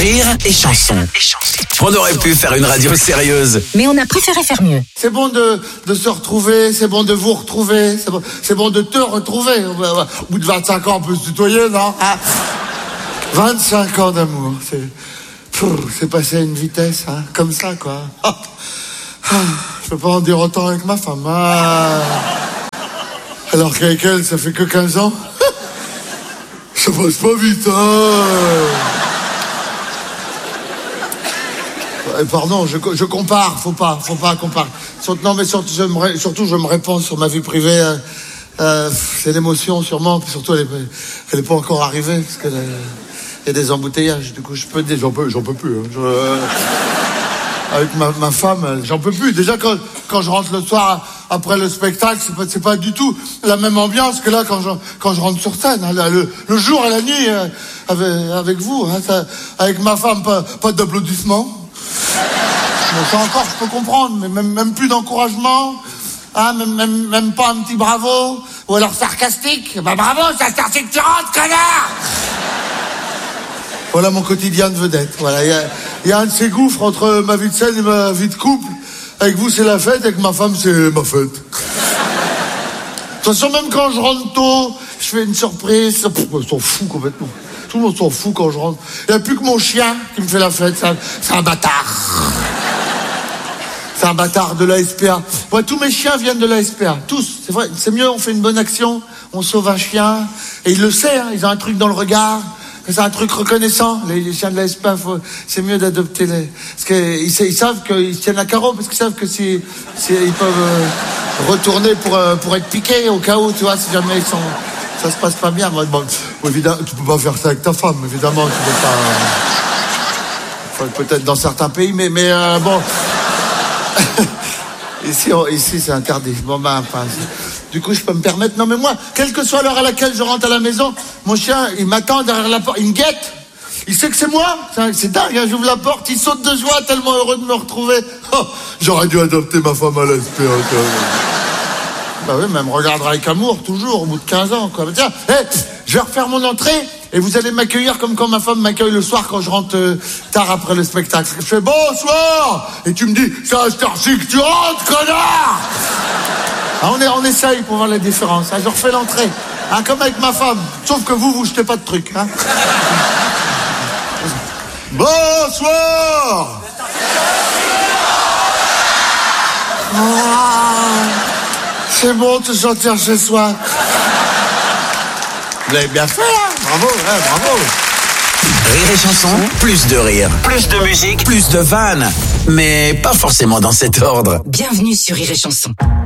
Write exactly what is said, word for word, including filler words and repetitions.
Rire et chanson. On aurait pu faire une radio sérieuse, mais on a préféré faire mieux. C'est bon de, de se retrouver, c'est bon de vous retrouver, c'est bon, c'est bon de te retrouver. Au bout de vingt-cinq ans, on peut se tutoyer, non hein? vingt-cinq ans d'amour, c'est, pff, c'est passé à une vitesse, hein, comme ça, quoi. Ah, ah, je peux pas en dire autant avec ma femme. Ah. Alors qu'avec elle, ça fait que quinze ans. Ça passe pas vite, hein. Pardon, je, je compare, faut pas, faut pas comparer. Non, mais surtout je, me, surtout, je me réponds sur ma vie privée. Euh, euh, c'est l'émotion, sûrement. Puis surtout, elle est, elle est pas encore arrivée parce qu'il y a des embouteillages. Du coup, je peux, j'en peux, j'en peux plus. Hein. Je, euh, avec ma, ma femme, j'en peux plus. Déjà, quand, quand je rentre le soir après le spectacle, c'est pas, c'est pas du tout la même ambiance que là quand je, quand je rentre sur scène. Hein, le, le jour et la nuit euh, avec, avec vous, hein, ça, avec ma femme, pas, pas d'applaudissements. Bon, ça encore, je peux comprendre, mais même, même plus d'encouragement, hein, même, même, même pas un petit bravo, ou alors sarcastique. Bah bravo, ça c'est que tu rentres, connard. Voilà mon quotidien de vedette. Voilà, il y a, y a un de ces gouffres entre ma vie de scène et ma vie de couple. Avec vous, c'est la fête, avec ma femme, c'est ma fête. De toute façon, même quand je rentre tôt, je fais une surprise. Pff, on s'en fout complètement. Tout le monde s'en fout quand je rentre. Il n'y a plus que mon chien qui me fait la fête. C'est un, c'est un bâtard. C'est un bâtard de l'A S P A. Ouais, tous mes chiens viennent de l'A S P A. Tous. C'est vrai. C'est mieux, on fait une bonne action. On sauve un chien. Et ils le savent, hein, ils ont un truc dans le regard. C'est un truc reconnaissant. Les, les chiens de l'A S P A, faut, c'est mieux d'adopter les... Parce qu'ils ils savent qu'ils tiennent à carreau, parce qu'ils savent que si, si ils peuvent euh, retourner pour, euh, pour être piqués au cas où, tu vois, si jamais ils sont... Ça se passe pas bien. Bon, bon, évidemment, tu peux pas faire ça avec ta femme, évidemment. Tu peux pas. Enfin, peut-être dans certains pays, mais mais euh, bon. ici, on, ici, c'est interdit. Bon ben, enfin, du coup, je peux me permettre. Non, mais moi, quelle que soit l'heure à laquelle je rentre à la maison, mon chien, il m'attend derrière la porte, il me guette. Il sait que c'est moi. C'est, c'est dingue. Hein, j'ouvre la porte, il saute de joie, tellement heureux de me retrouver. Oh, j'aurais dû adopter ma femme à l'espérance. Bah oui, mais elle me regardera avec amour, toujours, au bout de quinze ans, quoi. Mais tiens, hey, je vais refaire mon entrée, et vous allez m'accueillir comme quand ma femme m'accueille le soir quand je rentre euh, tard après le spectacle. Je fais bonsoir, et tu me dis, c'est à cette heure-ci que tu rentres, connard. Ah, on, est, on essaye pour voir la différence, hein. Je refais l'entrée, hein, comme avec ma femme, sauf que vous, vous jetez pas de trucs, hein. Bonsoir. Ah. C'est bon de se sentir chez soi. Vous l'avez bien fait, hein. Bravo, ouais, bravo. Rire et chanson, plus de rire, plus de musique, plus de vannes. Mais pas forcément dans cet ordre. Bienvenue sur Rire et chanson.